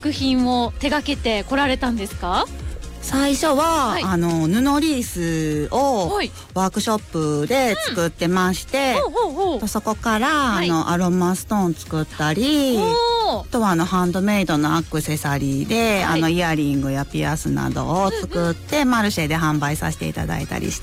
作品を手掛けてこられたんですか？ 最初は、布リースをワークショップで作ってまして、そこから、アロマストーン作ったり、あとはハンドメイドのアクセサリーで、イヤリングやピアスなどを作って、マルシェで販売させていただいたりして